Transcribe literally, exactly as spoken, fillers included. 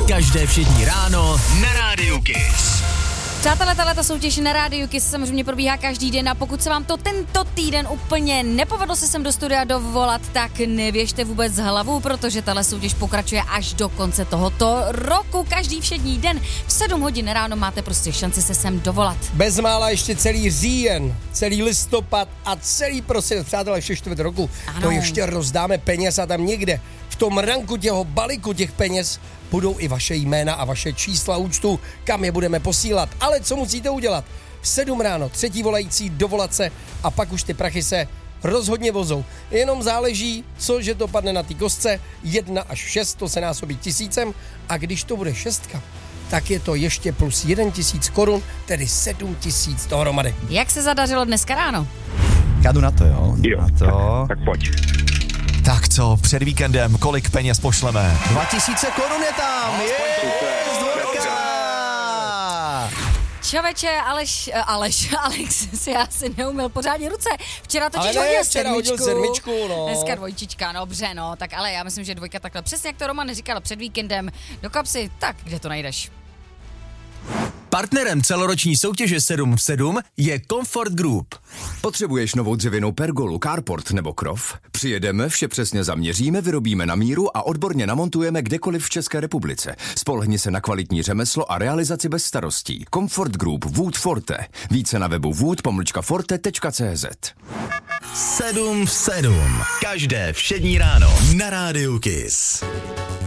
Každé všední ráno na Rádiu Kiss. Přátelé, tato soutěž na Rádiu Kiss samozřejmě probíhá každý den a pokud se vám to tento týden úplně nepovedlo se sem do studia dovolat, tak nevěžte vůbec hlavu, protože tato soutěž pokračuje až do konce tohoto roku. Každý všední den v sedm hodin ráno máte prostě šanci se sem dovolat. Bezmála ještě celý říjen, celý listopad a celý prosinec, přátelé, ještě čtvrt roku. Ano. To ještě rozdáme peněz a tam někde v tom ranku těho balíku těch peněz budou i vaše jména a vaše čísla účtu, kam je budeme posílat. Ale co musíte udělat? V sedm ráno, třetí volající, dovolat se a pak už ty prachy se rozhodně vozou. Jenom záleží, co, že to padne na té kostce, jedna až šest, to se násobí tisícem a když to bude šestka, tak je to ještě plus jeden tisíc korun, tedy sedm tisíc dohromady. Jak se zadařilo dneska ráno? Já jdu na to, jo? Jo, Na to. tak, tak pojď. Tak co, před víkendem, kolik peněz pošleme? Dva tisíce korun je tam! Je, z dvorka! Čověče, Aleš, Aleš, Alex si asi neuměl pořádně ruce. Včera totiž ale ne, hodil včera sedmičku. hodil sedmičku, no. Dneska dvojčička, no dobře, no, tak ale já myslím, že dvojka takhle. Přesně jak to Roman říkal před víkendem, do kapsy, tak kde to najdeš? Partnerem celoroční soutěže sedm v sedm je Comfort Group. Potřebuješ novou dřevěnou pergolu, carport nebo krov? Přijedeme, vše přesně zaměříme, vyrobíme na míru a odborně namontujeme kdekoliv v České republice. Spolehni se na kvalitní řemeslo a realizaci bez starostí. Comfort Group Wood Forte. Více na webu wood pomlčka forte tečka cé zet. sedm v sedm. Každé všední ráno na Rádiu Kiss.